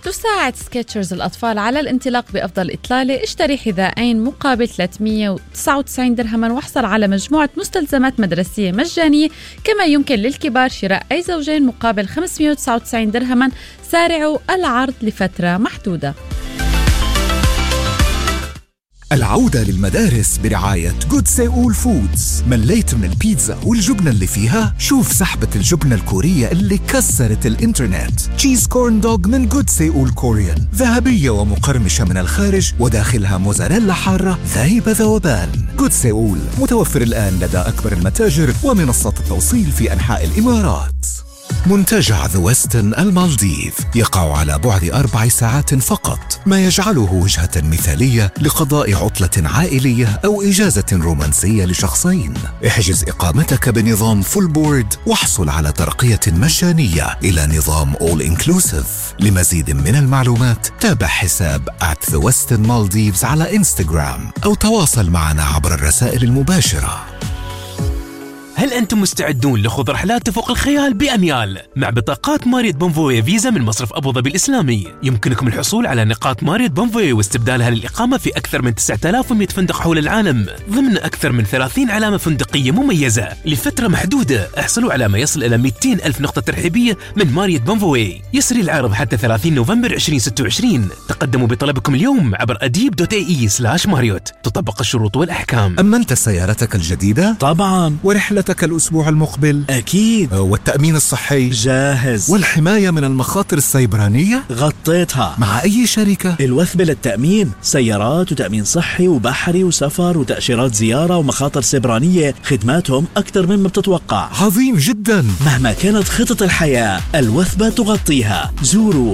تساعد سكيتشرز الأطفال على الانطلاق بأفضل إطلالة. اشتري حذاءين مقابل 399 درهما واحصل على مجموعة مستلزمات مدرسية مجانية. كما يمكن للكبار شراء أي زوجين مقابل 599 درهما. سارعوا، العرض لفترة محدودة. العودة للمدارس برعاية جود سيول فودز. مليت من البيتزا والجبنة اللي فيها؟ شوف سحبة الجبنة الكورية اللي كسرت الانترنت. تشيز كورن دوغ من جود سيول كوريان، ذهبية ومقرمشة من الخارج وداخلها موزاريلا حارة ذايبة ذوبان. جود سيول متوفر الآن لدى أكبر المتاجر ومنصات التوصيل في أنحاء الإمارات. منتجع ذا ويستن المالديف يقع على بعد 4 ساعات فقط، ما يجعله وجهة مثالية لقضاء عطلة عائلية أو إجازة رومانسية لشخصين. احجز إقامتك بنظام فول بورد واحصل على ترقية مجانية إلى نظام All Inclusive. لمزيد من المعلومات تابع حساب @The Westin Maldives على إنستغرام أو تواصل معنا عبر الرسائل المباشرة. هل أنتم مستعدون لخوض رحلات تفوق الخيال بأميال؟ مع بطاقات ماريوت بونفوي فيزا من مصرف أبو ظبي الإسلامي يمكنكم الحصول على نقاط ماريوت بونفوي واستبدالها للإقامة في أكثر من 9100 فندق حول العالم ضمن أكثر من 30 علامة فندقية مميزة لفترة محدودة. احصلوا على ما يصل إلى 200 ألف نقطة ترحيبية من ماريوت بونفوي. يسري العرض حتى 30 نوفمبر 2026. تقدموا بطلبكم اليوم عبر adib.ae/marriott. تطبق الشروط والأحكام. أمنت سيارتك الجديدة؟ طبعا. ورحلتك الأسبوع المقبل؟ أكيد. والتأمين الصحي؟ جاهز. والحماية من المخاطر السيبرانية؟ غطيتها. مع أي شركة؟ الوثبة للتأمين، سيارات وتأمين صحي وبحري وسفر وتأشيرات زيارة ومخاطر سيبرانية. خدماتهم أكثر مما بتتوقع. عظيم جدا. مهما كانت خطط الحياة الوثبة تغطيها. زوروا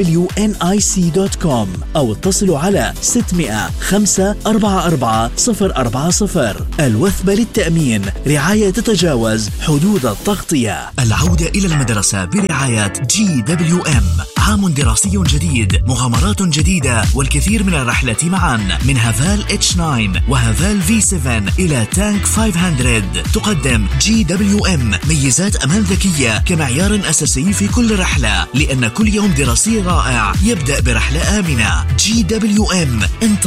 awnic.com أو اتصلوا على 600 544 040. الوثبة للتأمين، رعاية تتجاوز حدود التغطية. العودة إلى المدرسة برعاية GWM. عام دراسي جديد، مغامرات جديدة والكثير من الرحلات معا، من هافال H9 وهافال V7 إلى تانك 500. تقدم GWM ميزات أمان ذكية كمعيار أساسي في كل رحلة، لأن كل يوم دراسي رائع يبدأ برحلة آمنة. GWM